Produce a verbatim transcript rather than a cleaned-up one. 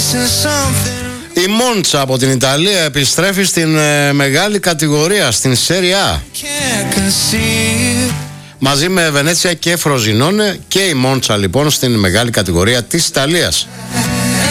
Η Μόντσα από την Ιταλία επιστρέφει στην ε, μεγάλη κατηγορία, στην Serie A. Μαζί με Βενέτσια και Φροζινόνε και η Μόντσα λοιπόν στην μεγάλη κατηγορία της Ιταλίας.